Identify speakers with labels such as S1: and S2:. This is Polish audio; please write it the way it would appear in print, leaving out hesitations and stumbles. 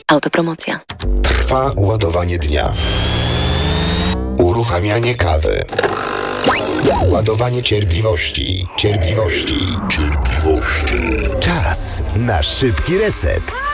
S1: Autopromocja.
S2: Trwa ładowanie dnia. Uruchamianie kawy. Ładowanie cierpliwości. Czas na szybki reset.